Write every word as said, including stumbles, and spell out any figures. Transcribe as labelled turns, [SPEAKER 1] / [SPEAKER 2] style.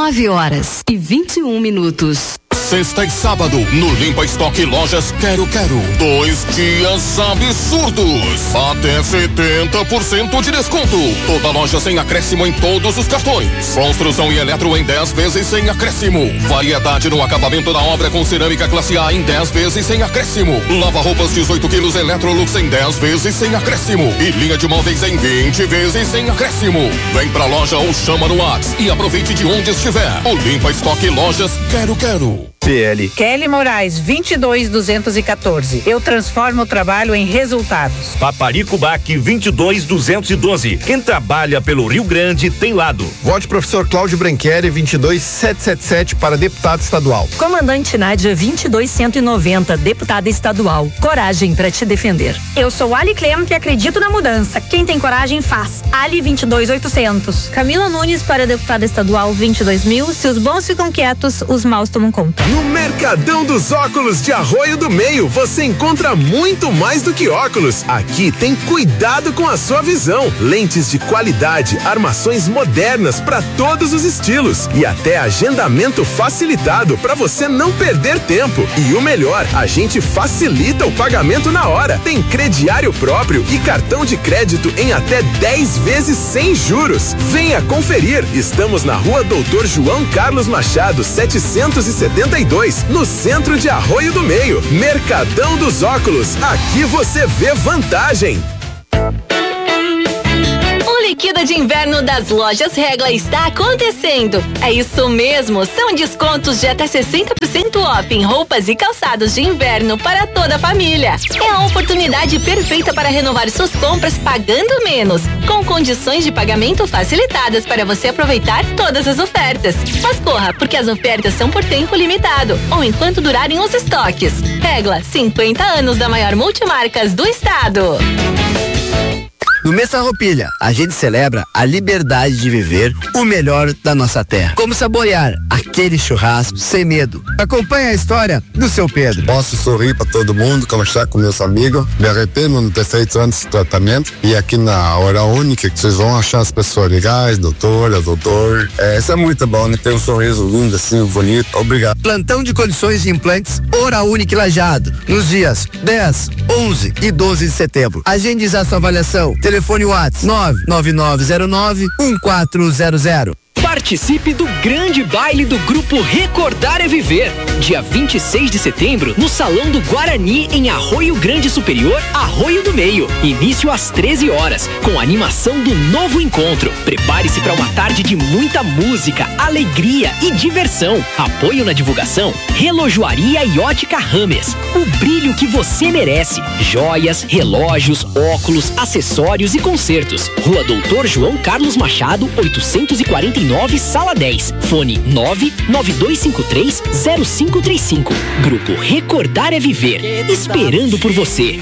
[SPEAKER 1] nove horas e vinte e um minutos.
[SPEAKER 2] Sexta e sábado, no Limpa Estoque Lojas Quero Quero. Dois dias absurdos. Até setenta por cento de desconto. Toda loja sem acréscimo em todos os cartões. Construção e eletro em dez vezes sem acréscimo. Variedade no acabamento da obra com cerâmica classe A em dez vezes sem acréscimo. Lava-roupas dezoito quilos Electrolux em dez vezes sem acréscimo. E linha de móveis em vinte vezes sem acréscimo. Vem pra loja ou chama no WhatsApp e aproveite de onde estiver. O Limpa Estoque Lojas Quero Quero.
[SPEAKER 3] P L.
[SPEAKER 4] Kelly Moraes, vinte e dois, duzentos e quatorze. Eu transformo o trabalho em resultados.
[SPEAKER 5] Paparico Bac, vinte e dois, duzentos e doze. Quem trabalha pelo Rio Grande tem lado.
[SPEAKER 3] Vote professor Cláudio Branqueri, vinte e dois, setecentos e setenta e sete para deputado estadual.
[SPEAKER 6] Comandante Nádia, vinte e dois, cento e noventa, deputada estadual. Coragem para te defender.
[SPEAKER 7] Eu sou Ali Clem, que acredito na mudança. Quem tem coragem faz. Ali vinte e dois, oitocentos.
[SPEAKER 8] Camila Nunes para deputada estadual, vinte e dois mil. Se os bons ficam quietos, os maus tomam conta.
[SPEAKER 9] No Mercadão dos Óculos de Arroio do Meio, você encontra muito mais do que óculos. Aqui tem cuidado com a sua visão. Lentes de qualidade, armações modernas para todos os estilos e até agendamento facilitado para você não perder tempo. E o melhor, a gente facilita o pagamento na hora. Tem crediário próprio e cartão de crédito em até dez vezes sem juros. Venha conferir. Estamos na Rua Doutor João Carlos Machado, setecentos e setenta e dois, no centro de Arroio do Meio. Mercadão dos Óculos. Aqui você vê vantagem.
[SPEAKER 10] Liquida de inverno das lojas Regla está acontecendo. É isso mesmo, são descontos de até sessenta por cento off em roupas e calçados de inverno para toda a família. É a oportunidade perfeita para renovar suas compras pagando menos, com condições de pagamento facilitadas para você aproveitar todas as ofertas. Mas corra, porque as ofertas são por tempo limitado ou enquanto durarem os estoques. Regla, cinquenta anos da maior multimarcas do estado.
[SPEAKER 11] No mês Farroupilha, a gente celebra a liberdade de viver o melhor da nossa terra. Como saborear aquele churrasco sem medo. Acompanhe a história do seu Pedro.
[SPEAKER 12] Posso sorrir para todo mundo, conversar com meus amigos. Me arrependo de não ter feito antes do tratamento. E aqui na Hora Única, que vocês vão achar as pessoas legais, doutora, doutor. É, isso é muito bom, né? Ter um sorriso lindo assim, bonito. Obrigado.
[SPEAKER 11] Plantão de condições de implantes Hora Única e Lajeado. Nos dias dez, onze e doze de setembro. Agende a sua avaliação. Telefone WhatsApp nove nove nove zero nove um quatro zero zero.
[SPEAKER 13] Participe do grande baile do grupo Recordar é Viver. Dia vinte e seis de setembro, no Salão do Guarani, em Arroio Grande Superior, Arroio do Meio. Início às treze horas, com a animação do novo encontro. Prepare-se para uma tarde de muita música, alegria e diversão. Apoio na divulgação, Relojoaria e Ótica Rames. O brilho que você merece. Joias, relógios, óculos, acessórios e concertos. Rua Doutor João Carlos Machado, oitocentos e quarenta e nove, Sala dez. Fone nove nove dois cinco três zero cinco três cinco. Grupo Recordar é Viver. Esperando por você.